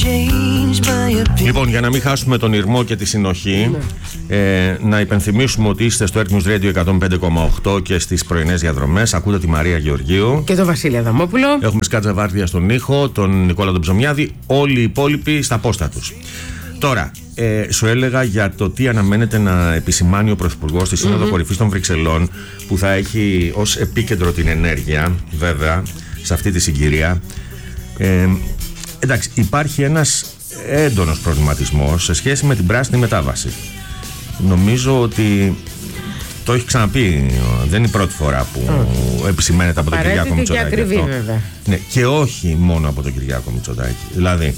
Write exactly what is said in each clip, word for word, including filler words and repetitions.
Λοιπόν, για να μην χάσουμε τον ηρμό και τη συνοχή, ε, να υπενθυμίσουμε ότι είστε στο Earth News Radio εκατόν πέντε κόμμα οκτώ και στις πρωινές διαδρομές. Ακούτε τη Μαρία Γεωργίου και τον Βασίλη Αδαμόπουλο. Έχουμε Σκάτζα Βάρδια στον ήχο, τον Νικόλα τον Ψωμιάδη, όλοι οι υπόλοιποι στα πόστα τους. Τώρα, ε, σου έλεγα για το τι αναμένεται να επισημάνει ο Πρωθυπουργός στη Σύνοδο mm-hmm. Κορυφής των Βρυξελών, που θα έχει ως επίκεντρο την ενέργεια, βέβαια, σε αυτή τη συγκυρία. Ε, εντάξει, υπάρχει ένας έντονος προβληματισμός σε σχέση με την πράσινη μετάβαση. Νομίζω ότι το έχει ξαναπεί, δεν είναι η πρώτη φορά που mm. επισημαίνεται από τον Κυριάκο Μητσοτάκη. Και ακριβή, βέβαια. Ναι, και όχι μόνο από τον Κυριάκο Μητσοτάκη. Δηλαδή,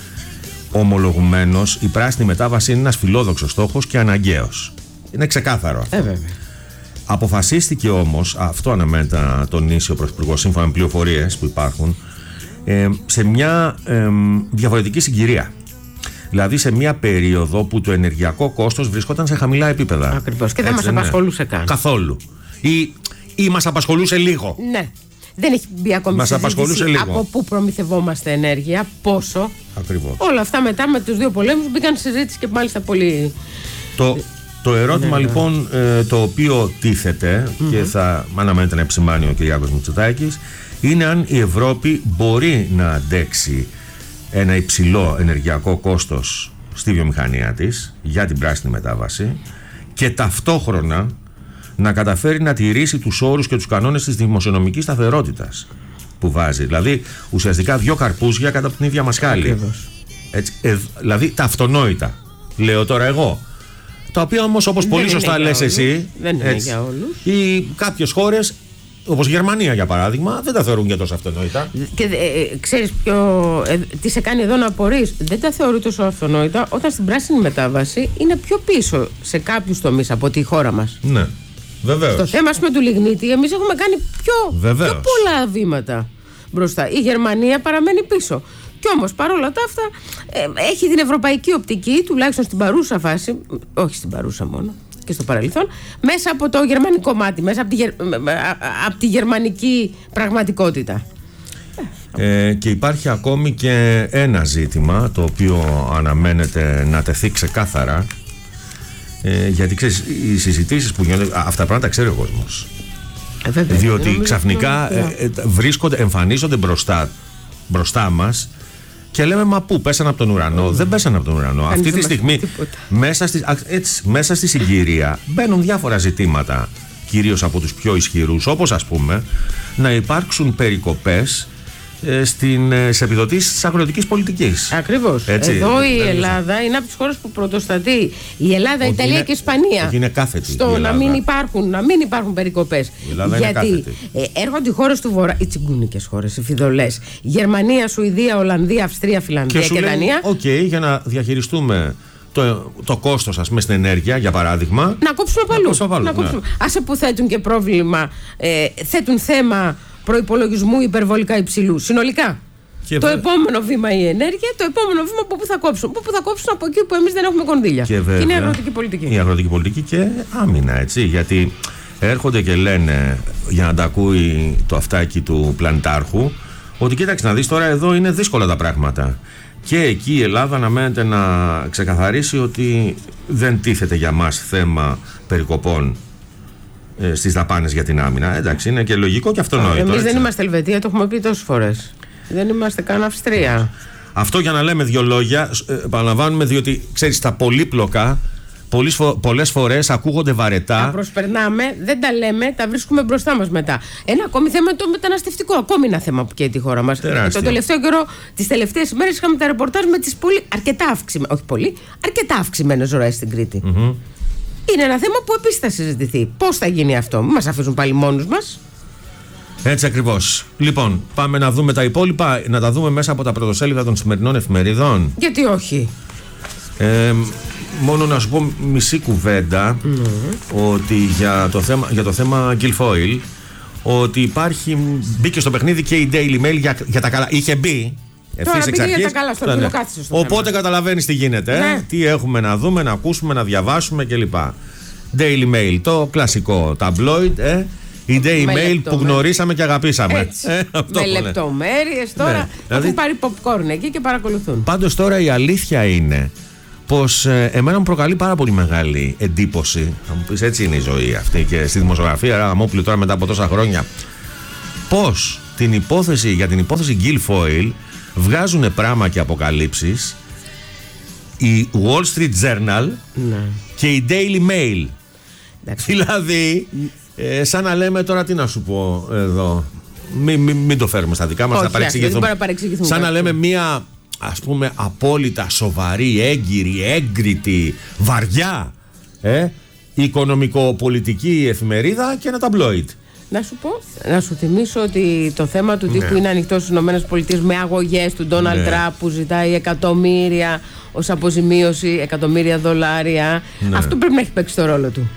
ομολογουμένως, η πράσινη μετάβαση είναι ένας φιλόδοξος στόχος και αναγκαίος. Είναι ξεκάθαρο αυτό. Ε, βέβαια. Αποφασίστηκε όμως, αυτό αναμένεται να τονίσει ο Πρωθυπουργός σύμφωνα με πληροφορίες που υπάρχουν, ε, σε μια ε, διαφορετική συγκυρία. Δηλαδή σε μια περίοδο που το ενεργειακό κόστος βρισκόταν σε χαμηλά επίπεδα. Ακριβώς. Και δεν μας απασχολούσε καν. Καθόλου. Ή, ή μας απασχολούσε λίγο. Ναι. Δεν έχει μπει ακόμη μας συζήτηση λίγο. Από πού προμηθευόμαστε ενέργεια, πόσο. Ακριβώς. Όλα αυτά μετά με τους δύο πολέμους μπήκαν σε συζήτηση και μάλιστα πολύ. Το, το ερώτημα ναι, λοιπόν ε, το οποίο τίθεται mm-hmm. και θα αναμένεται να επισημάνει ο Κυριάκος Μητσοτάκης είναι αν η Ευρώπη μπορεί να αντέξει ένα υψηλό ενεργειακό κόστος στη βιομηχανία της για την πράσινη μετάβαση και ταυτόχρονα να καταφέρει να τηρήσει τους όρους και τους κανόνες της δημοσιονομικής σταθερότητας που βάζει. Δηλαδή ουσιαστικά δύο καρπούζια κατά από την ίδια μασχάλη. Έτσι, ε, δηλαδή τα αυτονόητα, λέω τώρα εγώ. Τα οποία όμως, όπως πολύ σωστά λες εσύ, δεν είναι έτσι, για όλους. Οι κάποιες χώρες, όπως η Γερμανία για παράδειγμα, δεν τα θεωρούν για τόσο αυτονόητα. Και ε, ξέρεις ποιο, ε, τι σε κάνει εδώ να απορείς? Δεν τα θεωρεί τόσο αυτονόητα όταν στην πράσινη μετάβαση είναι πιο πίσω σε κάποιους τομείς από τη χώρα μας. Ναι, βεβαίως. Στο θέμα με του λιγνίτη εμείς έχουμε κάνει πιο, πιο πολλά βήματα μπροστά. Η Γερμανία παραμένει πίσω. Κι όμως παρόλα τα αυτά ε, έχει την ευρωπαϊκή οπτική, τουλάχιστον στην παρούσα φάση, όχι στην παρούσα μόνο, και στο παρελθόν, μέσα από το γερμανικό μάτι, μέσα από τη, γερ... από τη γερμανική πραγματικότητα. Ε, και υπάρχει ακόμη και ένα ζήτημα το οποίο αναμένεται να τεθεί ξεκάθαρα, ε, γιατί ξέρεις, οι συζητήσεις που γίνονται, αυτά πράγματα τα ξέρει ο κόσμος. Ε, βέβαια, διότι ξαφνικά ε, ε, βρίσκονται, εμφανίζονται μπροστά, μπροστά μας και λέμε, μα πού πέσανε από τον ουρανό? Mm. Δεν πέσανε από τον ουρανό. Κανείς αυτή τη στιγμή μέσα στη, έτσι, μέσα στη συγκυρία μπαίνουν διάφορα ζητήματα, κυρίως από τους πιο ισχυρούς, όπως ας πούμε να υπάρξουν περικοπές ε, στην, ε, σε επιδοτήσεις της αγροτικής πολιτικής. Ακριβώς. Έτσι, εδώ η Ελλάδα είναι, είναι από τις χώρες που πρωτοστατεί. Η Ελλάδα, η Ιταλία είναι, και η Ισπανία. Είναι κάθετη. Στο να μην υπάρχουν, να μην υπάρχουν περικοπές. Γιατί ε, έρχονται οι χώρες του Βορρά, οι τσιγκούνικες χώρες, οι φιδωλές. Γερμανία, Σουηδία, Ολλανδία, Αυστρία, Φιλανδία και, και Δανία. Οκ, okay, για να διαχειριστούμε το, το κόστος, ας πούμε, στην ενέργεια, για παράδειγμα. Να κόψουμε παλού. Να κόψουμε. Ναι. Άσε που θέτουν και πρόβλημα, ε, θέτουν θέμα προϋπολογισμού υπερβολικά υψηλού. Συνολικά. Και το βε... επόμενο βήμα η ενέργεια, το επόμενο βήμα από πού θα κόψουν. Πού θα κόψουν από εκεί που εμείς δεν έχουμε κονδύλια. Και, βέβαια, και είναι η αγροτική πολιτική. Η αγροτική πολιτική και άμυνα, έτσι. Γιατί έρχονται και λένε, για να τα ακούει το αυτάκι του πλανητάρχου, ότι κοίταξε να δεις τώρα, εδώ είναι δύσκολα τα πράγματα. Και εκεί η Ελλάδα αναμένεται να ξεκαθαρίσει ότι δεν τίθεται για μας θέμα περικοπών στις δαπάνες για την άμυνα. Εντάξει, είναι και λογικό και αυτονόητο. Εμείς δεν είμαστε Ελβετία, το έχουμε πει τόσες φορές. Δεν είμαστε καν Αυστρία. Αυτό για να λέμε δύο λόγια, επαναλαμβάνουμε, διότι ξέρεις, τα πολύπλοκα πολλές φορές ακούγονται βαρετά. Τα προσπερνάμε, δεν τα λέμε, τα βρίσκουμε μπροστά μας μετά. Ένα ακόμη θέμα είναι το μεταναστευτικό. Ακόμη ένα θέμα που καίει τη χώρα μας. Το τελευταίο καιρό, τις τελευταίες ημέρες, είχαμε τα ρεπορτάζ με τις πολύ, αρκετά αυξημένες, όχι πολύ, αρκετά αυξημένες ροές στην Κρήτη. Mm-hmm. Είναι ένα θέμα που επίσης θα συζητηθεί. Πώς θα γίνει αυτό? Μην μας αφήσουν πάλι μόνους μας. Έτσι ακριβώς. Λοιπόν, πάμε να δούμε τα υπόλοιπα, να τα δούμε μέσα από τα πρωτοσέλιδα των σημερινών εφημερίδων. Γιατί όχι? Ε, μόνο να σου πω μισή κουβέντα mm. ότι για το θέμα, για το θέμα Guilfoyle, ότι υπάρχει, μπήκε στο παιχνίδι και η Daily Mail για, για τα καλά. Είχε μπει. Τώρα μπήκε για τα καλά, στο ναι. στο Οπότε θέμα. Καταλαβαίνεις τι γίνεται, ναι. ε? Τι έχουμε να δούμε, να ακούσουμε, να διαβάσουμε κλπ. Daily Mail, το κλασικό tabloid, ε? Ide email που γνωρίσαμε και αγαπήσαμε. Έτσι, ε, αυτό με λεπτομέρειες τώρα. Ναι, δηλαδή, έχουν πάρει popcorn εκεί και παρακολουθούν. Πάντως τώρα η αλήθεια είναι πως ε, εμένα μου προκαλεί πάρα πολύ μεγάλη εντύπωση. Θα μου πεις, έτσι είναι η ζωή αυτή και στη δημοσιογραφία, Ραμόπουλο, τώρα μετά από τόσα χρόνια. Πως την υπόθεση, για την υπόθεση Guilfoyle βγάζουν πράμα και αποκαλύψεις η Wall Street Journal, ναι, και η Daily Mail. Εντάξει. Δηλαδή, ε, σαν να λέμε τώρα, τι να σου πω εδώ. Μην μη, μη το φέρουμε στα δικά μας. Όχι, να παρεξηγηθούμε. να παρεξηγηθούμε. Σαν να λέμε μία, ας πούμε, απόλυτα σοβαρή, έγκυρη, έγκριτη, βαριά ε, οικονομικο-πολιτική εφημερίδα και ένα ταμπλόιτ. Να σου πω, να σου θυμίσω ότι το θέμα του τύπου, ναι, είναι ανοιχτό στις ΗΠΑ με αγωγές του Ντόναλντ, ναι, Τραμπ που ζητάει εκατομμύρια ως αποζημίωση, εκατομμύρια δολάρια. Ναι. Αυτό πρέπει να έχει παίξει το ρόλο του.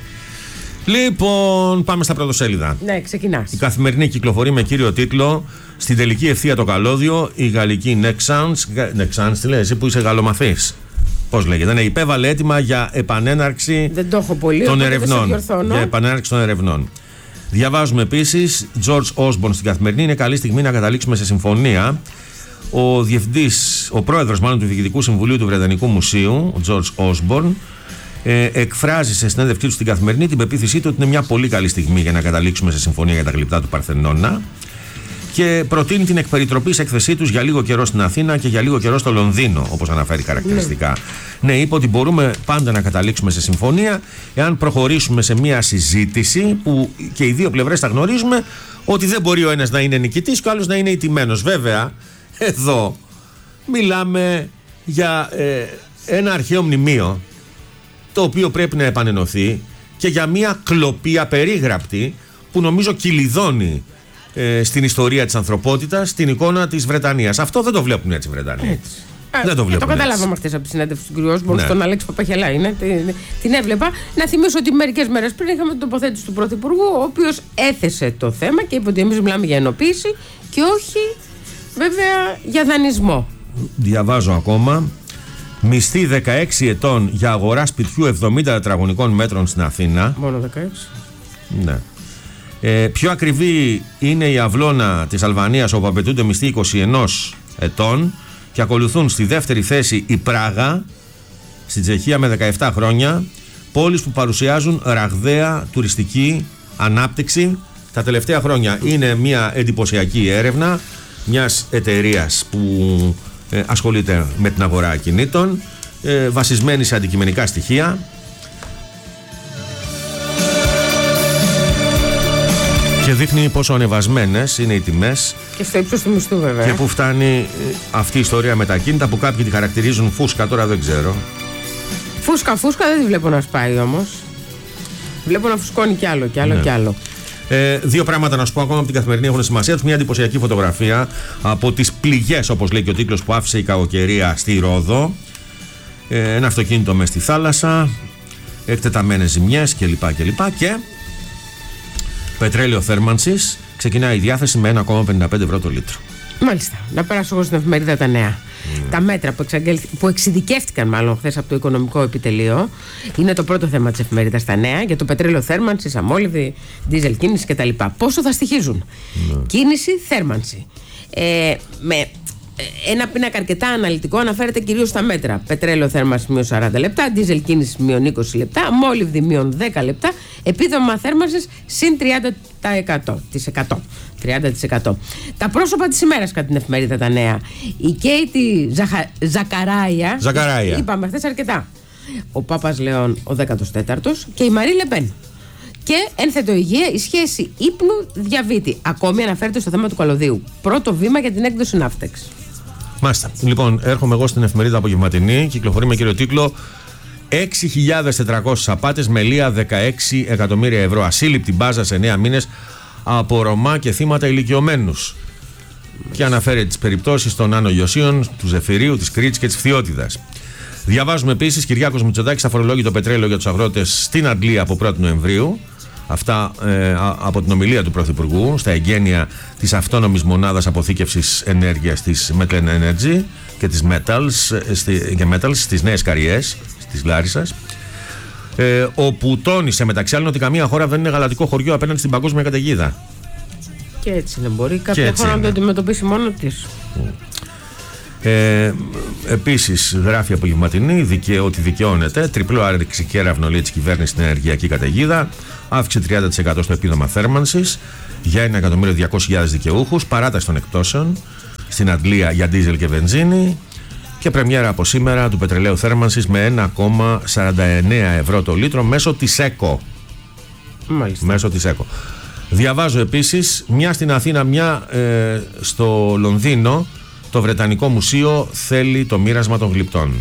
Λοιπόν, πάμε στα πρωτοσέλιδα. Ναι, ξεκινάς. Η Καθημερινή κυκλοφορεί με κύριο τίτλο «Στην τελική ευθεία το καλώδιο, η γαλλική Nexans». Nexans, τι λέει, εσύ που είσαι γαλλομαθής. Πώς λέγεται, ναι, υπέβαλε έτοιμα για επανέναρξη δεν το έχω πολύ, των ερευνών. Για επανέναρξη των ερευνών. Διαβάζουμε επίσης, George Osborne στην Καθημερινή, είναι καλή στιγμή να καταλήξουμε σε συμφωνία. Ο διευθυντής, ο πρόεδρος μάλλον του Διοικητικού Συμβουλίου του Βρετανικού Μουσείου, ο George Osborne, ε, εκφράζει σε συνέντευξή του στην Καθημερινή την πεποίθησή του ότι είναι μια πολύ καλή στιγμή για να καταλήξουμε σε συμφωνία για τα γλυπτά του Παρθενώνα και προτείνει την εκπεριτροπή σε έκθεσή τους για λίγο καιρό στην Αθήνα και για λίγο καιρό στο Λονδίνο, όπως αναφέρει χαρακτηριστικά. Ναι. ναι, είπε ότι μπορούμε πάντα να καταλήξουμε σε συμφωνία εάν προχωρήσουμε σε μια συζήτηση που και οι δύο πλευρές θα γνωρίζουμε ότι δεν μπορεί ο ένας να είναι νικητής και ο άλλος να είναι ηττημένος. Βέβαια, εδώ μιλάμε για ε, ένα αρχαίο μνημείο το οποίο πρέπει να επανενωθεί και για μια κλοπή απερίγραπτη που νομίζω κυλιδώνει ε, στην ιστορία της ανθρωπότητας την εικόνα της Βρετανίας. Αυτό δεν το βλέπουν έτσι οι Βρετανοί. Έτσι. Δεν το βλέπουν. Το καταλάβαμε χθες από τη συνέντευξη του κ. Όσμπορν, ναι, στον Αλέξη Παπαχελά. Είναι, την, την έβλεπα. Να θυμίσω ότι μερικές μέρες πριν είχαμε την τοποθέτηση του Πρωθυπουργού, ο οποίος έθεσε το θέμα και είπε ότι εμείς μιλάμε για ενοποίηση και όχι βέβαια για δανεισμό. Διαβάζω ακόμα. Μισθή δεκαέξι ετών για αγορά σπιτιού εβδομήντα τετραγωνικών μέτρων στην Αθήνα. Μόνο δεκαέξι. Ναι. Ε, πιο ακριβή είναι η αυλώνα της Αλβανίας, όπου απαιτούνται μισθοί είκοσι ένα ετών, και ακολουθούν στη δεύτερη θέση η Πράγα στην Τσεχία με δεκαεπτά χρόνια, πόλεις που παρουσιάζουν ραγδαία τουριστική ανάπτυξη τα τελευταία χρόνια. Είναι μια εντυπωσιακή έρευνα μιας εταιρείας που ε, ασχολείται με την αγορά ακινήτων, ε, βασισμένη σε αντικειμενικά στοιχεία. Και δείχνει πόσο ανεβασμένες είναι οι τιμές. Και στο ύψος του μισθού, βέβαια. Και που φτάνει αυτή η ιστορία με τα ακίνητα που κάποιοι τη χαρακτηρίζουν φούσκα, τώρα δεν ξέρω. Φούσκα, φούσκα δεν τη βλέπω να σπάει όμως. Βλέπω να φουσκώνει κι άλλο, κι άλλο, ναι. κι άλλο. Ε, δύο πράγματα να σου πω ακόμα από την Καθημερινή έχουν σημασία τους. Μια εντυπωσιακή φωτογραφία από τις πληγές, όπως λέει και ο τίτλος, που άφησε η κακοκαιρία στη Ρόδο. Ε, ένα αυτοκίνητο μες στη θάλασσα, εκτεταμένες ζημιές κλπ. κλπ. Και πετρέλαιο θέρμανσης, ξεκινάει η διάθεση με ένα κόμμα πενήντα πέντε ευρώ το λίτρο. Μάλιστα. Να περάσω εγώ στην εφημερίδα Τα Νέα. Mm. Τα μέτρα που, που εξειδικεύτηκαν μάλλον χθες από το Οικονομικό Επιτελείο είναι το πρώτο θέμα της εφημερίδας Τα Νέα για το πετρέλαιο θέρμανσης, αμόλυβη, δίζελ κίνηση κτλ. Πόσο θα στοιχίζουν? Mm. Κίνηση, θέρμανση. Ε, με ένα πίνακα αρκετά αναλυτικό αναφέρεται κυρίως στα μέτρα. Πετρέλαιο θέρμανση μείον σαράντα λεπτά, δίζελ κίνηση μείον είκοσι λεπτά, αμόλυβδη μείον δέκα λεπτά, επίδομα θέρμανσης συν τριάντα τοις εκατό. τριάντα τοις εκατό. Τα πρόσωπα της ημέρας κατά την εφημερίδα Τα Νέα. Η Κέιτι Ζαχα... Ζακαράια. Ζακαράια. Είπαμε χθες αρκετά. Ο Πάπας Λεόν ο δέκατος τέταρτος και η Μαρή Λεπέν. Και ένθετο υγεία, η σχέση ύπνου διαβήτη. Ακόμη αναφέρεται στο θέμα του καλωδίου. Πρώτο βήμα για την έκδοση Ναύτεξ. Μάλιστα. Λοιπόν, έρχομαι εγώ στην εφημερίδα Απογευματινή. Κυκλοφορεί με κύριο τίτλο έξι χιλιάδες τετρακόσιες απάτες με λία δεκαέξι εκατομμύρια ευρώ. Ασύλληπτη μπάζα σε εννέα μήνες από Ρωμά και θύματα ηλικιωμένους. Και αναφέρει τις περιπτώσεις των Άνω Ιωσίων, του Ζεφυρίου, της Κρήτης και της Φθιώτιδας. Διαβάζουμε επίσης Κυριάκος Μητσοτάκης αφορολόγητο πετρέλαιο για τους αγρότες στην Αντλία από πρώτη Νοεμβρίου. Αυτά ε, από την ομιλία του Πρωθυπουργού στα εγγένεια της αυτόνομης μονάδας αποθήκευσης ενέργειας της Metlen Energy και της Metals, στη, και Metals στις Νέες Καριές, της Λάρισσας. ε, όπου τόνισε μεταξύ άλλων ότι καμία χώρα δεν είναι γαλατικό χωριό απέναντι στην παγκόσμια καταιγίδα. Και έτσι δεν μπορεί κάποια χώρα να το αντιμετωπίσει μόνο της. Ε, επίσης γράφει η Απογευματινή δικαι, ότι δικαιώνεται τριπλό άρεξη και έραυνο, λέει, της κυβέρνησης στην ενεργειακή καταιγίδα, αύξηση τριάντα τοις εκατό στο επίδομα θέρμανσης για ένα εκατομμύριο διακόσιες χιλιάδες δικαιούχους, παράταση των εκπτώσεων στην αντλία για ντίζελ και βενζίνη και πρεμιέρα από σήμερα του πετρελαίου θέρμανσης με ένα κόμμα σαράντα εννέα ευρώ το λίτρο μέσω της ΕΚΟ. Μάλιστα. Μέσω της ΕΚΟ. Διαβάζω επίσης, μια στην Αθήνα, μια ε, στο Λονδίνο. Το Βρετανικό Μουσείο θέλει το μοίρασμα των γλυπτών.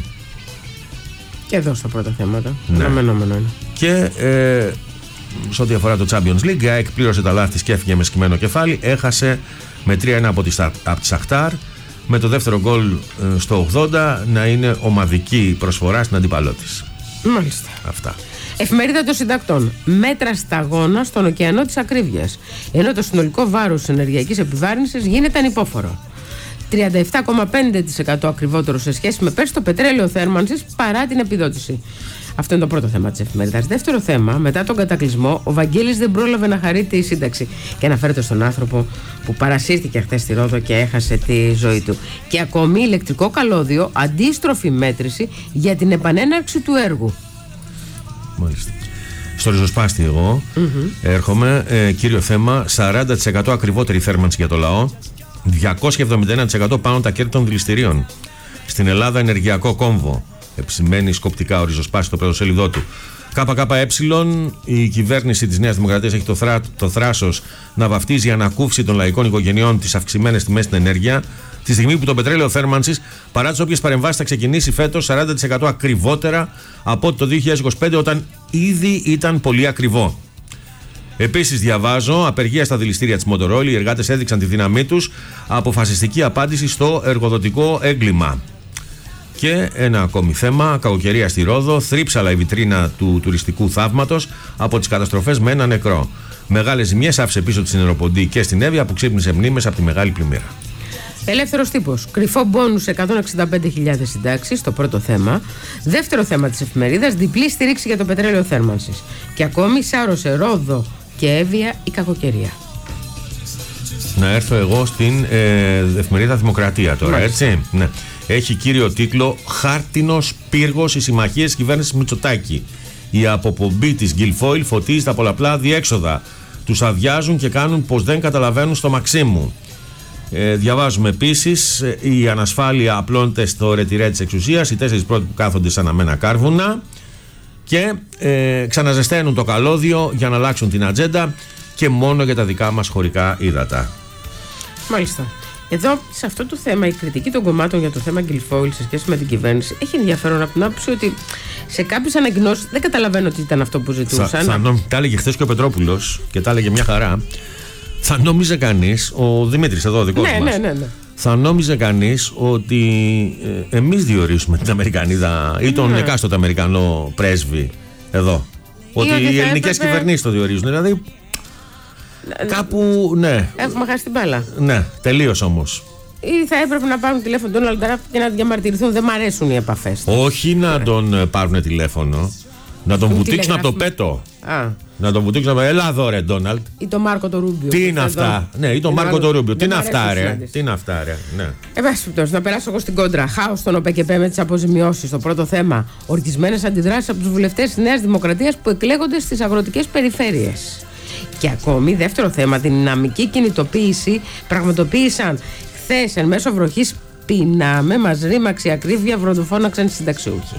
Και εδώ στα πρώτα θέματα. Ναι. Αναμενόμενο είναι. Και ε, σε ό,τι αφορά το Champions League, η ΑΕΚ πλήρωσε τα λάθη της και έφυγε με σκυμμένο κεφάλι. Έχασε με τρία ένα από τη Σαχτάρ. Με το δεύτερο γκολ ε, στο ογδόντα να είναι ομαδική προσφορά στην αντίπαλό της. Μάλιστα. Αυτά. Εφημερίδα των Συντακτών. Μέτρα σταγόνα στον ωκεανό της ακρίβειας. Ενώ το συνολικό βάρος της ενεργειακής επιβάρυνσης γίνεται ανυπόφορο. τριάντα επτά κόμμα πέντε τοις εκατό ακριβότερο σε σχέση με πέρσι το πετρέλαιο θέρμανσης παρά την επιδότηση. Αυτό είναι το πρώτο θέμα της εφημερίδας. Δεύτερο θέμα, μετά τον κατακλυσμό, ο Βαγγέλης δεν πρόλαβε να χαρεί τη σύνταξη. Και αναφέρεται στον άνθρωπο που παρασύρθηκε χθες στη Ρόδο και έχασε τη ζωή του. Και ακόμη ηλεκτρικό καλώδιο, αντίστροφη μέτρηση για την επανέναρξη του έργου. Μάλιστα. Στο ριζοσπάστη εγώ mm-hmm. έρχομαι, ε, κύριο θέμα, σαράντα τοις εκατό ακριβότερη θέρμανση για το λαό, διακόσια εβδομήντα ένα τοις εκατό πάνω τα κέρδη των δηληστηρίων. Στην Ελλάδα ενεργειακό κόμβο, επισημαίνει σκοπτικά ο ριζοσπάστη στο πρωτοσέλιδό του. ΚΚΕ, η κυβέρνηση της Νέας Δημοκρατίας έχει το, θρά, το θράσος να βαφτίζει η ανακούφιση των λαϊκών οικογενειών τις αυξημένες τιμές στην ενέργεια, τη στιγμή που το πετρέλαιο θέρμανσης, παρά τις όποιες παρεμβάσεις, θα ξεκινήσει φέτος σαράντα τοις εκατό ακριβότερα από το δύο χιλιάδες είκοσι πέντε, όταν ήδη ήταν πολύ ακριβό. Επίσης, διαβάζω, απεργία στα δηληστήρια της Motorola. Οι εργάτες έδειξαν τη δύναμή τους, αποφασιστική απάντηση στο εργοδοτικό έγκλημα. Και ένα ακόμη θέμα, κακοκαιρία στη Ρόδο, θρύψαλα η βιτρίνα του τουριστικού θαύματος από τις καταστροφές με ένα νεκρό. Μεγάλες ζημιές άφησε πίσω της Νεροποντή και στην Εύβοια που ξύπνησε μνήμες από τη μεγάλη πλημμύρα. Ελεύθερος τύπος. Κρυφό μπόνους εκατόν εξήντα πέντε χιλιάδες συντάξεις, το πρώτο θέμα. Δεύτερο θέμα της εφημερίδας, διπλή στήριξη για το πετρέλαιο θέρμανσης. Και ακόμη σάρωσε Ρόδο και Εύβοια η κακοκαιρία. Να έρθω εγώ στην ε, εφημερίδα Δημοκρατία τώρα, Μάλιστα. έτσι. Ναι. Έχει κύριο τίτλο «Χάρτινος πύργος οι συμμαχίες της κυβέρνησης Μητσοτάκη». Η αποπομπή της Γκιλφόιλ φωτίζει τα πολλαπλά διέξοδα. Τους αδειάζουν και κάνουν πως δεν καταλαβαίνουν στο Μαξίμου. Ε, διαβάζουμε επίσης, η ανασφάλεια απλώνεται στο ρετυρέ της εξουσίας, οι τέσσερις πρώτοι που κάθονται σαν αμένα κάρβουνα και ε, ξαναζεσταίνουν το καλώδιο για να αλλάξουν την ατζέντα και μόνο για τα δικά μας χωρικά ύδατα. Μάλιστα. Εδώ, σε αυτό το θέμα, η κριτική των κομμάτων για το θέμα Γκιλφόιλ σε σχέση με την κυβέρνηση έχει ενδιαφέρον από την άποψη ότι σε κάποιες ανακοινώσεις δεν καταλαβαίνω τι ήταν αυτό που ζητούσαν. Θα, θα, νο, τα έλεγε χθες και ο Πετρόπουλος και τα έλεγε μια χαρά. Θα νόμιζε κανείς, ο Δημήτρης εδώ ο δικός ναι, μας, ναι, ναι, ναι. θα νόμιζε κανείς ότι ε, εμείς διορίσουμε την Αμερικανίδα ή τον ναι. εκάστοτε Αμερικανό πρέσβη εδώ. Ή ότι οι ελληνικές έπρεπε... κυβερνήσεις το διορίζουν. Δηλαδή ναι, κάπου, ναι. Έχουμε χάσει την μπάλα. Ναι, τελείως όμως. Ή θα έπρεπε να πάρουν τηλέφωνο τον Ντόναλντ και να διαμαρτυρηθούν. Δεν μ' αρέσουν οι επαφές. Όχι να ναι. τον πάρουν τηλέφωνο. Να τον βουτήξουν από το πέτο. Α. Να τον βουτήξουν από το έλα εδώ ρε Ντόναλντ. Ή τον Μάρκο το Ρούμπιο. Τι είναι αυτά. Ναι, ή τον Μάρκο το Ρούμπιο. Τι είναι αυτά ρε. Τι είναι αυτά ρε. Εν πάση περιπτώσει, να περάσω εγώ στην κόντρα. Χάος στον ΟΠΕΚΕΠΕ με τις αποζημιώσεις. Το πρώτο θέμα. Οργισμένες αντιδράσεις από τους βουλευτές της Νέας Δημοκρατίας που εκλέγονται στις αγροτικές περιφέρειες. Και ακόμη, δεύτερο θέμα, δυναμική κινητοποίηση πραγματοποίησαν χθες εν μέσω βροχής. Πεινάμε, μας ρήμαξε η ακρίβεια, βροντοφώναξαν οι συνταξιούχοι.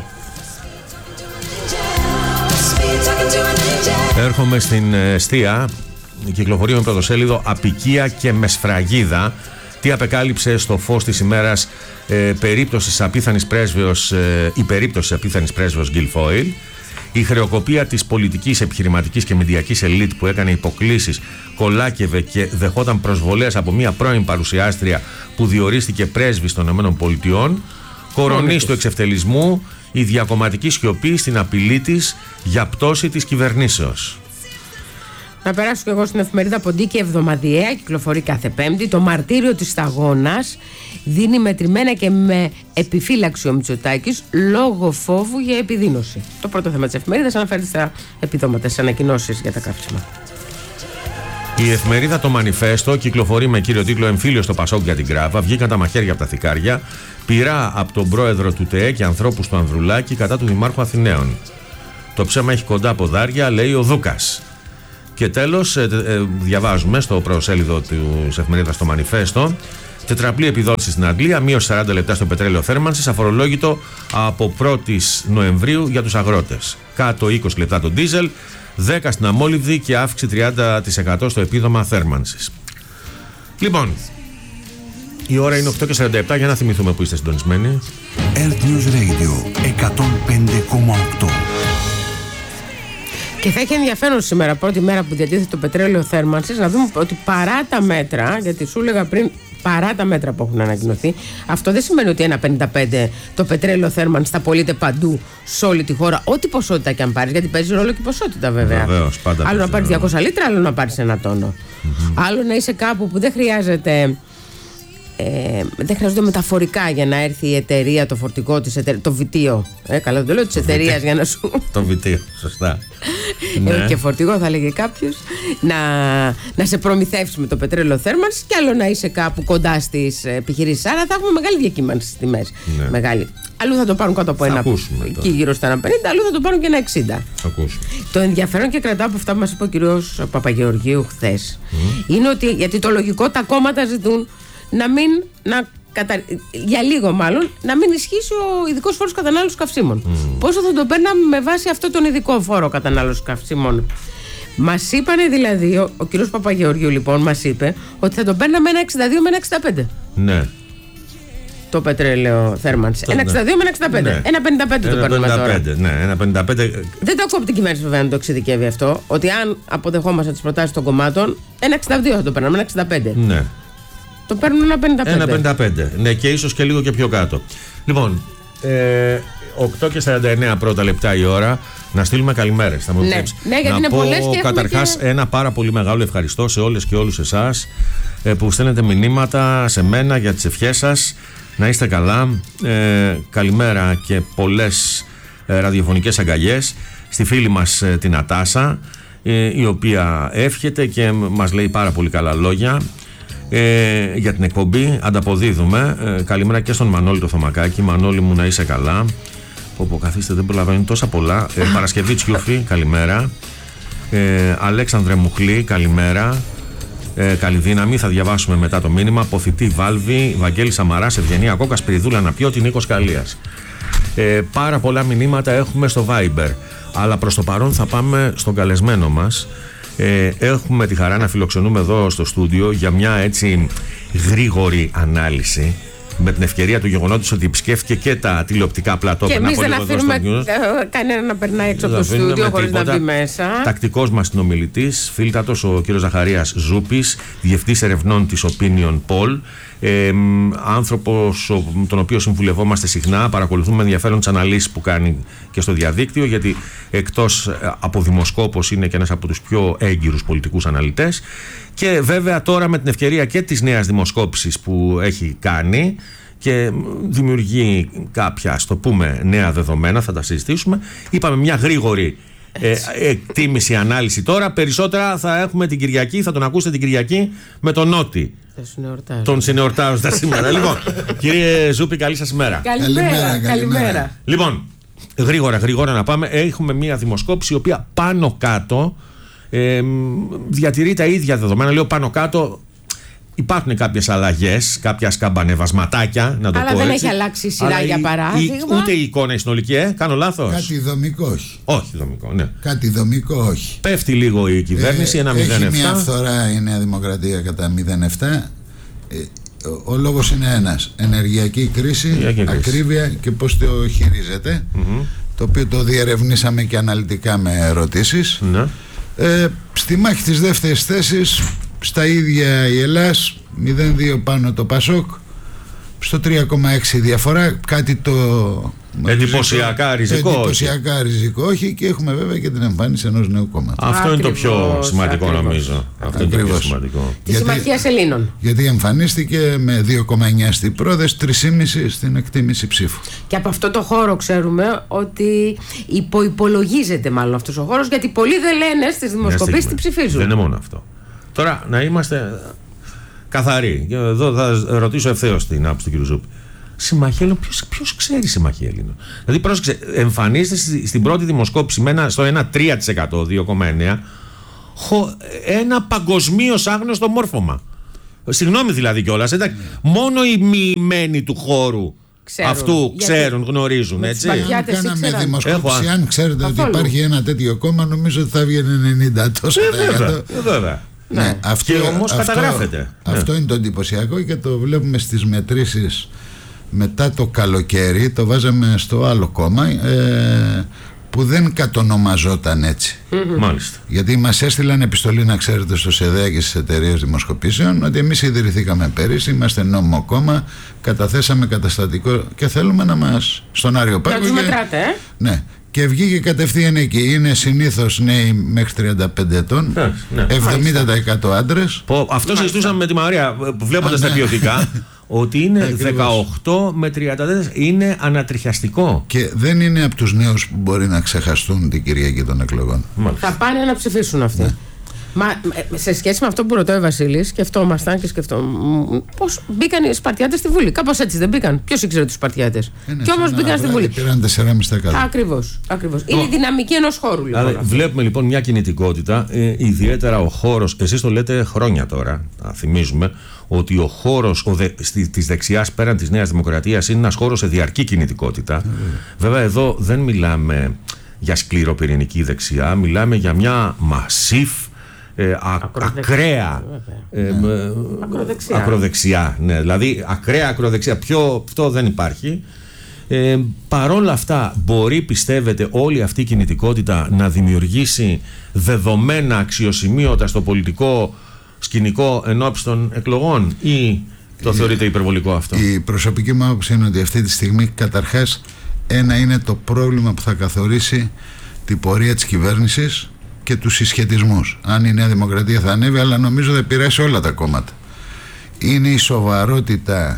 Έρχομαι στην εστία. Κυκλοφορεί με πρωτοσέλιδο «Απικία και με σφραγίδα». Τι απεκάλυψε στο φως της ημέρας ε, περίπτωσης απίθανης πρέσβεως, ε, η περίπτωση απίθανης πρέσβεως Γκιλφόιλ. Η χρεοκοπία της πολιτικής, επιχειρηματικής και μηντιακής ελίτ που έκανε υποκλήσεις, κολάκευε και δεχόταν προσβολές από μια πρώην παρουσιάστρια που διορίστηκε πρέσβης των ΗΠΑ. Κορονής του εξευτελισμού, η διακομματική σιωπή στην απειλή της για πτώση της κυβερνήσεως. Να περάσω και εγώ στην εφημερίδα Ποντίκη, εβδομαδιαία, κυκλοφορεί κάθε Πέμπτη. Το μαρτύριο της σταγόνας δίνει μετρημένα και με επιφύλαξη ο Μητσοτάκης λόγω φόβου για επιδείνωση. Το πρώτο θέμα της εφημερίδας αναφέρεται στα επιδόματα, στις ανακοινώσεις για τα καύσιμα. Η εφημερίδα Το Μανιφέστο κυκλοφορεί με κύριο τίτλο «Εμφύλιο στο Πασόκ για την Κράβα». Βγήκαν τα μαχαίρια από τα θικάρια. Πειρά από τον πρόεδρο του ΤΕΕ και ανθρώπους του Ανδρουλάκη κατά του Δημάρχου Αθηναίων. Το ψέμα έχει κοντά ποδάρια, λέει ο Δούκας. Και τέλος, ε, ε, διαβάζουμε στο προσέλιδο της εφημερίδας Το Μανιφέστο. Τετραπλή επιδότηση στην Αγγλία, μείωση σαράντα λεπτά στο πετρέλαιο θέρμανσης, αφορολόγητο από πρώτη Νοεμβρίου για τους αγρότες. Κάτω είκοσι λεπτά το ντίζελ, δέκα στην αμόλυβδη και αύξηση τριάντα τοις εκατό στο επίδομα θέρμανσης. Λοιπόν, η ώρα είναι οκτώ και σαράντα επτά, για να θυμηθούμε που είστε συντονισμένοι. Earth News Radio εκατόν πέντε κόμμα οκτώ. Και θα έχει ενδιαφέρον σήμερα, πρώτη μέρα που διατίθεται το πετρέλαιο θέρμανσης, να δούμε ότι παρά τα μέτρα, γιατί σου έλεγα πριν, παρά τα μέτρα που έχουν ανακοινωθεί, αυτό δεν σημαίνει ότι ένα πενήντα πέντε το πετρέλαιο θέρμανσης θα πωλείται παντού σε όλη τη χώρα, ό,τι ποσότητα και αν πάρεις, γιατί παίζει ρόλο και η ποσότητα βέβαια. Βεβαίως, πάντα άλλο να πάρεις διακόσια λίτρα, άλλο να πάρεις ένα τόνο. Mm-hmm. Άλλο να είσαι κάπου που δεν χρειάζεται. Ε, δεν χρειάζονται μεταφορικά για να έρθει η εταιρεία, το φορτικό της εταιρείας, το βιτίο. Ε, καλά, δεν το λέω της εταιρείας για να σου. Το βιτίο, σωστά. ε, ναι. Και φορτηγό, θα λέγε κάποιος, να, να σε προμηθεύσει με το πετρέλαιο θέρμανσης, και άλλο να είσαι κάπου κοντά στις επιχειρήσεις. Άρα θα έχουμε μεγάλη διακύμανση στις τιμές. Ναι. Μεγάλη. Αλλού θα το πάρουν κάτω από ένα, εκεί γύρω στα ένα πενήντα, αλλού θα το πάρουν και ένα εξήντα. Το ενδιαφέρον, και κρατάω από αυτά που μας είπε ο κύριος Παπαγεωργίου χθες, mm. είναι ότι, γιατί το λογικό, τα κόμματα ζητούν να μην, να κατα... για λίγο μάλλον, να μην ισχύσει ο ειδικός φόρος κατανάλωσης καυσίμων. Mm. Πόσο θα το παίρναμε με βάση αυτό τον ειδικό φόρο κατανάλωσης καυσίμων? Μας είπανε δηλαδή, ο, ο κύριος Παπαγεωργίου λοιπόν μας είπε ότι θα το παίρναμε ένα εξήντα δύο με ένα εξήντα πέντε. Ναι. Το πετρέλαιο θέρμανση. Ένα εξήντα δύο με ένα εξήντα πέντε. Ναι. Ένα πενήντα πέντε το παίρνουμε τώρα. Ναι, ένα πενήντα πέντε. Δεν το ακούω από την κυβέρνηση βέβαια να το εξειδικεύει αυτό. Ότι αν αποδεχόμαστε τις προτάσεις των κομμάτων, ένα εξήντα δύο θα το παίρναμε, ένα εξήντα πέντε. Ναι. Το παίρνουν ένα πενήντα πέντε. Ένα πενήντα πέντε. Ναι, και ίσως και λίγο και πιο κάτω. Λοιπόν, ε, οκτώ και σαράντα εννέα πρώτα λεπτά η ώρα. Να στείλουμε καλημέρες. Θα μου ναι, ναι, γιατί είναι πολλές και καταρχάς και... ένα πάρα πολύ μεγάλο ευχαριστώ σε όλες και όλους εσάς ε, που στέλνετε μηνύματα σε μένα για τις ευχές σας. Να είστε καλά. Ε, καλημέρα και πολλές ε, ραδιοφωνικές αγκαλιές στη φίλη μας ε, την Ατάσα, ε, η οποία εύχεται και μας λέει πάρα πολύ καλά λόγια ε, για την εκπομπή. Ανταποδίδουμε. Ε, καλημέρα και στον Μανώλη το Θωμακάκη. Μανώλη μου, να είσαι καλά. Πω καθίστε, δεν προλαβαίνω τόσα πολλά. ε, Παρασκευή Τσιούφη, καλημέρα. ε, Αλέξανδρε Μουχλή, καλημέρα. Ε, καλή δύναμη, θα διαβάσουμε μετά το μήνυμα. Ποθητή Βάλβη, Βαγγέλη Σαμαράς, Ευγενία Κόκα, Σπυριδούλα Ναπιώτη, Νίκος Καλίας. Ε, πάρα πολλά μηνύματα έχουμε στο Viber, αλλά προς το παρόν θα πάμε στον καλεσμένο μας. Ε, έχουμε τη χαρά να φιλοξενούμε εδώ στο στούντιο για μια έτσι γρήγορη ανάλυση, με την ευκαιρία του γεγονότος ότι επισκέφθηκε και τα τηλεοπτικά πλατό. Και εμείς δεν αφήνουμε κανένα να περνάει έξω από το στούντιο χωρίς να μπει μέσα. Τακτικός μας συνομιλητής, φίλτατος, ο κύριος Ζαχαρίας Ζούπης, διευθυντής ερευνών της Opinion Poll. Ε, άνθρωπος τον οποίο συμβουλευόμαστε συχνά, παρακολουθούμε με ενδιαφέρον τις αναλύσεις που κάνει και στο διαδίκτυο, γιατί εκτός από δημοσκόπος είναι και ένας από τους πιο έγκυρους πολιτικούς αναλυτές. Και βέβαια τώρα με την ευκαιρία και της νέας δημοσκόπησης που έχει κάνει και δημιουργεί κάποια, ας το πούμε, νέα δεδομένα, θα τα συζητήσουμε, είπαμε μια γρήγορη ε, εκτίμηση, ανάλυση τώρα. Περισσότερα θα έχουμε την Κυριακή, θα τον ακούσετε την Κυριακή με τον Νότι. Τον συνεορτάζοντα σήμερα. Λοιπόν, κύριε Ζούπη, καλή σας ημέρα. Καλημέρα, καλημέρα, καλημέρα. Λοιπόν, γρήγορα, γρήγορα να πάμε. Έχουμε μια δημοσκόπηση η οποία πάνω κάτω ε, διατηρεί τα ίδια δεδομένα. Λέω πάνω κάτω. Υπάρχουν κάποιες αλλαγές, κάποια σκαμπανεβασματάκια, να το αλλά πω δεν έτσι. έχει αλλάξει η σειρά, για παράδειγμα. Η, ούτε η εικόνα η συνολική, ε, κάνω λάθος. Κάτι δομικό όχι. Όχι δομικό, ναι. Κάτι δομικό όχι. Πέφτει λίγο η κυβέρνηση, ε, ένα μηδέν επτά. Έχει μια φθορά η Νέα Δημοκρατία κατά μηδέν επτά. Ε, ο, ο λόγος είναι ένας. Ενεργειακή κρίση, ενεργειακή ακρίβεια κρίση. Και πώς το χειρίζεται. Mm-hmm. Το οποίο το διερευνήσαμε και αναλυτικά με ερωτήσεις. Mm-hmm. Ε, στη μάχη της δεύτερης θέσης, στα ίδια η Ελλάς, μηδέν δύο πάνω το Πασόκ. στο τρία κόμμα έξι διαφορά, κάτι το εντυπωσιακά ριζικό, εντυπωσιακά ριζικό όχι, και έχουμε βέβαια και την εμφάνιση ενός νέου κόμματος. Αυτό ακριβώς, είναι το πιο σημαντικό ακριβώς. νομίζω. Αυτό είναι το πιο σημαντικό. Της Συμμαχίας Ελλήνων. Γιατί εμφανίστηκε με δύο κόμμα εννιά στην πρόδεση, τρία κόμμα πέντε στην εκτίμηση ψήφου. Και από αυτό το χώρο ξέρουμε ότι υποϋπολογίζεται μάλλον αυτός ο χώρος, γιατί πολλοί δεν λένε στις δημοσκοπήσεις τι ψηφίζουν. Δεν είναι μόνο αυτό. Τώρα να είμαστε καθαροί. Εδώ θα ρωτήσω ευθέως την άποψη του κ. Ζούπη. Συμμαχία Ελλήνων, ποιος, ποιος ξέρει Συμμαχία Ελλήνων? Δηλαδή, πρόσεξε, εμφανίζεται στην πρώτη δημοσκόπηση με ένα, στο ένα κόμμα τρία τοις εκατό, δύο κόμμα εννιά τοις εκατό, ένα παγκοσμίως άγνωστο μόρφωμα. Συγγνώμη δηλαδή κιόλας, εντάξει. Μόνο οι μοιημένοι του χώρου ξέρουν, αυτού ξέρουν, γιατί γνωρίζουν. Έτσι. Αν κάναμε δημοσκόπηση, αν ξέρετε ότι υπάρχει ένα τέτοιο κόμμα, νομίζω ότι θα βγαίνει ενενήντα τοις εκατό. Βέβαια. Ναι, ναι, αυτό, και όμως αυτό, καταγράφεται. Αυτό ναι. είναι το εντυπωσιακό και το βλέπουμε στις μετρήσεις μετά το καλοκαίρι. Το βάζαμε στο άλλο κόμμα ε, που δεν κατονομαζόταν έτσι. Mm-hmm. Μάλιστα. Γιατί μας έστειλαν επιστολή, να ξέρετε, στο ΣΕΔΕΑ και στις εταιρείες δημοσκοπήσεων, ότι εμείς ιδρυθήκαμε πέρυσι, είμαστε νόμιμο κόμμα, καταθέσαμε καταστατικό και θέλουμε να μας στον Άριο Πάγο. Να τους μετράτε, ε? Ναι. Και βγήκε κατευθείαν εκεί. Είναι συνήθως νέοι μέχρι τριάντα πέντε ετών, ναι, ναι. εβδομήντα τοις εκατό άντρες. Αυτό συζητούσαμε με τη Μαρία, βλέποντας τα ποιοτικά, ότι είναι δεκαοκτώ με τριάντα τέσσερα. Είναι ανατριχιαστικό. Και δεν είναι από τους νέους που μπορεί να ξεχαστούν την Κυριακή των εκλογών. Μάλιστα. Θα πάνε να ψηφίσουν αυτοί. Ναι. Μα σε σχέση με αυτό που ρωτάει ο Βασίλης, σκεφτόμασταν και σκεφτόμασταν πώς μπήκαν οι Σπαρτιάτες στη Βουλή. Κάπως έτσι δεν μπήκαν. Ποιος ήξερε τους Σπαρτιάτες? Και όμως μπήκαν στη Βουλή. Πήραν τέσσερα κόμμα πέντε τοις εκατό. Ακριβώς. Ακριβώς. Είναι η δυναμική ενός χώρου, λοιπόν. Άρα, βλέπουμε λοιπόν μια κινητικότητα, ε, ιδιαίτερα ο χώρος. Εσείς το λέτε χρόνια τώρα. Θυμίζουμε ότι ο χώρος ο δε, στη, της δεξιάς πέραν της Νέας Δημοκρατίας είναι ένας χώρος σε διαρκή κινητικότητα. Mm. Βέβαια, εδώ δεν μιλάμε για σκληροπυρηνική δεξιά, μιλάμε για μια μασίφ. Ε, α, ακραία ε, ε, ακροδεξιά, ακροδεξιά ναι, δηλαδή ακραία ακροδεξιά, πιο αυτό δεν υπάρχει. ε, παρόλα αυτά, μπορεί, πιστεύετε, όλη αυτή η κινητικότητα να δημιουργήσει δεδομένα αξιοσημείωτα στο πολιτικό σκηνικό ενόψει των εκλογών, ή το η, θεωρείτε υπερβολικό αυτό? Η προσωπική μου άποψη είναι ότι αυτή τη στιγμή καταρχάς ένα είναι το πρόβλημα που θα καθορίσει την πορεία της κυβέρνησης και τους συσχετισμούς. Αν η Νέα Δημοκρατία θα ανέβει, αλλά νομίζω θα επηρεάσει όλα τα κόμματα. Είναι η σοβαρότητα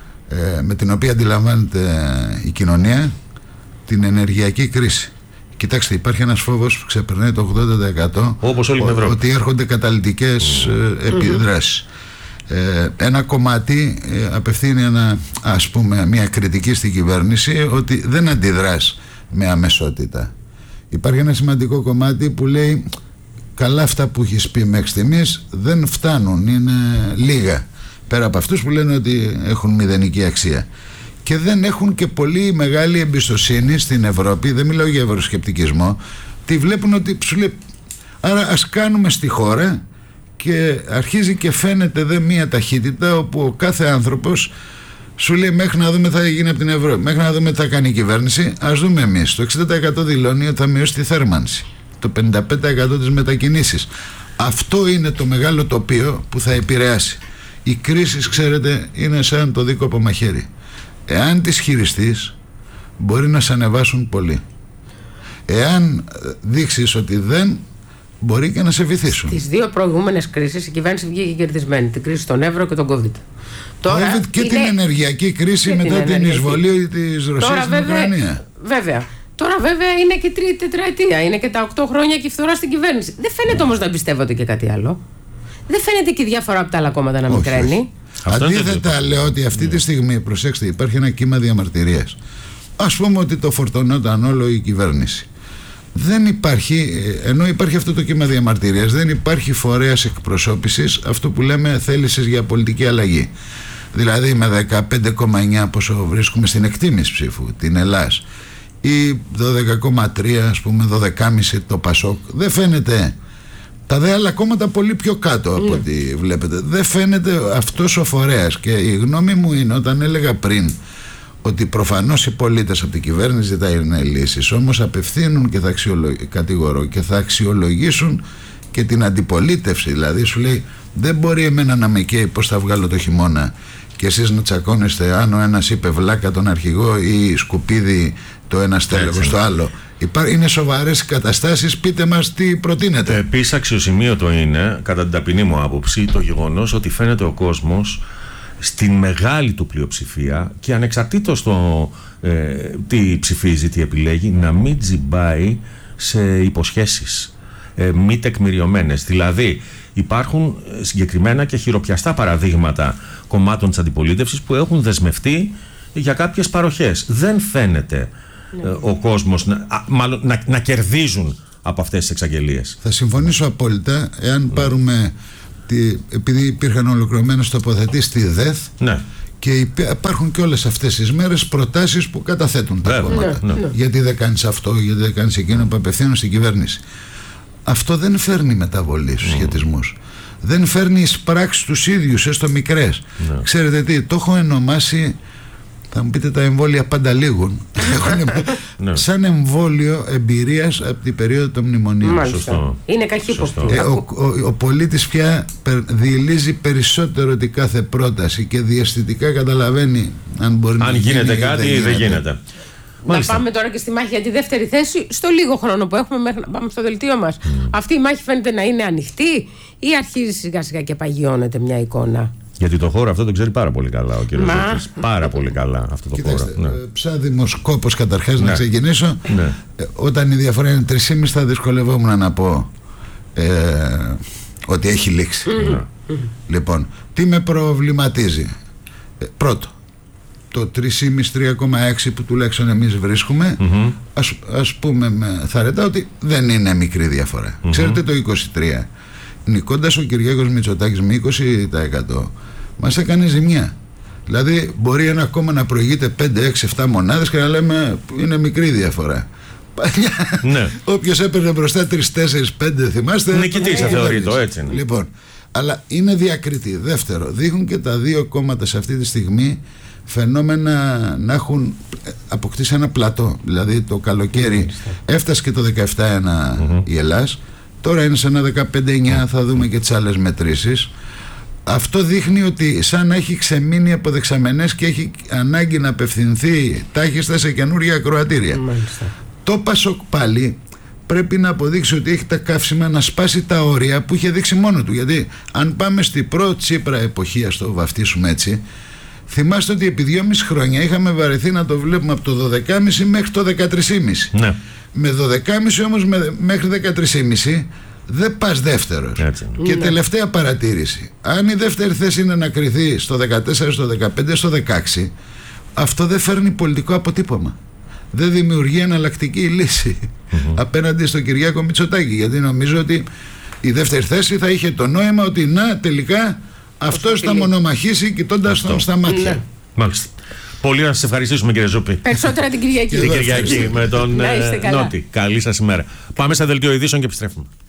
ε, με την οποία αντιλαμβάνεται η κοινωνία την ενεργειακή κρίση. Κοιτάξτε, υπάρχει ένας φόβος που ξεπερνάει το ογδόντα τοις εκατό, όπως όλη την Ευρώπη, ότι έρχονται καταλυτικές mm. ε, επιδράσεις. Mm-hmm. Ε, ένα κομμάτι ε, απευθύνει ένα, ας πούμε, μια κριτική στην κυβέρνηση ότι δεν αντιδράς με αμεσότητα. Υπάρχει ένα σημαντικό κομμάτι που λέει καλά, αυτά που έχεις πει μέχρι στιγμής δεν φτάνουν, είναι λίγα, πέρα από αυτούς που λένε ότι έχουν μηδενική αξία, και δεν έχουν και πολύ μεγάλη εμπιστοσύνη στην Ευρώπη. Δεν μιλάω για ευρωσκεπτικισμό. Τη βλέπουν ότι σου λέει, άρα ας κάνουμε στη χώρα, και αρχίζει και φαίνεται δε μία ταχύτητα όπου ο κάθε άνθρωπος σου λέει μέχρι να δούμε τι θα γίνει από την Ευρώπη, μέχρι να δούμε τι θα κάνει η κυβέρνηση, ας δούμε εμείς. Το εξήντα τοις εκατό δηλώνει ότι θα μειώσει τη θέρμανση, το πενήντα πέντε τοις εκατό τις μετακινήσεις. Αυτό είναι το μεγάλο τοπίο που θα επηρεάσει. Οι κρίσεις, ξέρετε, είναι σαν το δίκοπο μαχαίρι. Εάν τις χειριστείς, μπορεί να σε ανεβάσουν πολύ. Εάν δείξεις ότι δεν, μπορεί και να σε βυθίσουν. Στις δύο προηγούμενες κρίσεις η κυβέρνηση βγήκε κερδισμένη. Την κρίση των ευρώ και τον COVID. Τώρα COVID και είναι... την ενεργειακή κρίση μετά την, ενεργειακή. την εισβολή της Ρωσίας στην Ουκρανία. Βέβαια. Τώρα βέβαια είναι και τρίτη τετραετία. Είναι και τα οκτώ χρόνια και η φθορά στην κυβέρνηση. Δεν φαίνεται όμως να εμπιστεύονται και κάτι άλλο. Δεν φαίνεται και η διαφορά από τα άλλα κόμματα να μικραίνει. Αντίθετα, λέω ότι αυτή τη στιγμή, προσέξτε, υπάρχει ένα κύμα διαμαρτυρίας. Ας πούμε ότι το φορτωνόταν όλο η κυβέρνηση. Δεν υπάρχει, ενώ υπάρχει αυτό το κύμα διαμαρτυρίας, δεν υπάρχει φορέας εκπροσώπησης, αυτό που λέμε θέλησης για πολιτική αλλαγή. Δηλαδή με δεκαπέντε κόμμα εννιά πόσο βρίσκουμε στην εκτίμηση ψήφου, την Ελλάς, ή δώδεκα κόμμα τρία, ας πούμε δώδεκα κόμμα πέντε το Πασόκ, δεν φαίνεται. Τα δε άλλα κόμματα πολύ πιο κάτω από ό,τι βλέπετε. Δεν φαίνεται αυτός ο φορέας. Και η γνώμη μου είναι, όταν έλεγα πριν ότι προφανώς οι πολίτες από την κυβέρνηση ζητάνε λύσεις, όμως απευθύνουν και θα κατηγορώ και θα αξιολογήσουν και την αντιπολίτευση. Δηλαδή σου λέει, δεν μπορεί εμένα να με καίει πώς θα βγάλω το χειμώνα και εσείς να τσακώνεστε αν ο ένας είπε βλάκα τον αρχηγό ή σκουπίδι το ένα στέλεχος στο άλλο. Είναι σοβαρές καταστάσεις, πείτε μας τι προτείνετε. Επίσης αξιοσημείωτο είναι, κατά την ταπεινή μου άποψη, το γεγονός ότι φαίνεται ο κόσμος στην μεγάλη του πλειοψηφία και ανεξαρτήτως το ε, τι ψηφίζει, τι επιλέγει, να μην τζιμπάει σε υποσχέσεις ε, μη τεκμηριωμένες. Δηλαδή υπάρχουν συγκεκριμένα και χειροπιαστά παραδείγματα κομμάτων της αντιπολίτευσης που έχουν δεσμευτεί για κάποιες παροχές. Δεν φαίνεται ναι. ε, ο κόσμος να, α, μάλλον, να, να κερδίζουν από αυτές τις εξαγγελίες. Θα συμφωνήσω απόλυτα εάν ναι. πάρουμε τη, επειδή υπήρχαν ολοκληρωμένες τοποθετήσεις στη ΔΕΘ ναι. και υπάρχουν και όλες αυτές τις μέρες προτάσεις που καταθέτουν τα Βέβαια, κόμματα ναι, ναι. γιατί δεν κάνεις αυτό, γιατί δεν κάνεις εκείνο, που απευθύνουν στην κυβέρνηση. Αυτό δεν φέρνει μεταβολή στους mm. σχετισμούς. Δεν φέρνει εις πράξεις τους ίδιους, έστω μικρές. Ναι. Ξέρετε τι, το έχω ονομάσει, θα μου πείτε τα εμβόλια πάντα λίγουν. ναι. Σαν εμβόλιο εμπειρίας από την περίοδο των μνημονίων. Σωστό. Είναι καχύποπτη. Ε, ο, ο, ο πολίτης πια διελύζει περισσότερο ότι κάθε πρόταση και διαστητικά καταλαβαίνει αν μπορεί αν να γίνεται γίνει, κάτι ή δεν γίνεται. γίνεται. Να Μάλιστα. πάμε τώρα και στη μάχη για τη δεύτερη θέση στο λίγο χρόνο που έχουμε μέχρι να πάμε στο δελτίο μας. Mm. Αυτή η μάχη φαίνεται να είναι ανοιχτή ή αρχίζει σιγά σιγά και παγιώνεται μια εικόνα? Γιατί το χώρο αυτό το ξέρει πάρα πολύ καλά ο κύριος Ζούκης. Πάρα πολύ καλά αυτό το Κοιτάξτε, χώρο. Ναι. Σαν δημοσκόπος καταρχάς ναι. να ξεκινήσω. Ναι. Ε, όταν η διαφορά είναι τρία κόμμα πέντε θα δυσκολευόμουν να πω ε, ότι έχει λήξει. Mm-hmm. Λοιπόν, τι με προβληματίζει? Ε, πρώτο, το τρία κόμμα πέντε τρία κόμμα έξι που τουλάχιστον εμείς βρίσκουμε, mm-hmm. ας, ας πούμε με θαρετά ότι δεν είναι μικρή διαφορά. Mm-hmm. Ξέρετε το είκοσι τρία, νικώντας ο Κυριάκος Μητσοτάκης με είκοσι τοις εκατό μας έκανε ζημιά. Δηλαδή μπορεί ένα κόμμα να προηγείται πέντε, έξι, επτά μονάδες και να λέμε είναι μικρή διαφορά. Ναι. Όποιος έπαιρνε μπροστά τρία, τέσσερα, πέντε, θυμάστε, νικητής θα θεωρεί το, έτσι είναι. Λοιπόν, αλλά είναι διακριτή. Δεύτερο, δείχνουν και τα δύο κόμματα σε αυτή τη στιγμή φαινόμενα να έχουν αποκτήσει ένα πλατό. Δηλαδή το καλοκαίρι έφτασε και το δεκαεπτά ένα mm-hmm. η Ελλάς, τώρα είναι σε ένα δεκαπέντε εννιά, θα δούμε και τις άλλες μετρήσεις. Αυτό δείχνει ότι σαν να έχει ξεμείνει από δεξαμενές και έχει ανάγκη να απευθυνθεί τάχιστα σε καινούργια ακροατήρια. Μάλιστα. Το Πασόκ πάλι πρέπει να αποδείξει ότι έχει τα καύσιμα να σπάσει τα όρια που είχε δείξει μόνο του. Γιατί αν πάμε στην προ-Τσίπρα εποχή, ας το βαφτίσουμε έτσι, θυμάστε ότι επί δυόμιση χρόνια είχαμε βαρεθεί να το βλέπουμε από το δώδεκα κόμμα πέντε μέχρι το δεκατρία κόμμα πέντε. Ναι. Με δώδεκα κόμμα πέντε όμως με, μέχρι δεκατρία κόμμα πέντε δεν πας δεύτερος. Έτσι. Και ναι. τελευταία παρατήρηση. Αν η δεύτερη θέση είναι να κριθεί στο δεκατέσσερα, στο δεκαπέντε, στο δεκαέξι, αυτό δεν φέρνει πολιτικό αποτύπωμα. Δεν δημιουργεί εναλλακτική λύση mm-hmm. απέναντι στον Κυριάκο Μητσοτάκη. Γιατί νομίζω ότι η δεύτερη θέση θα είχε το νόημα ότι να τελικά αυτός θα μονομαχήσει κοιτώντας τον στα μάτια. Ναι. Μάλιστα. Πολύ να σας ευχαριστήσουμε κύριε Ζούπη. Περισσότερα την Κυριακή. Την Κυριακή με τον Νότι. Καλή σας ημέρα. Πάμε στα δελτίο ειδήσεων και επιστρέφουμε.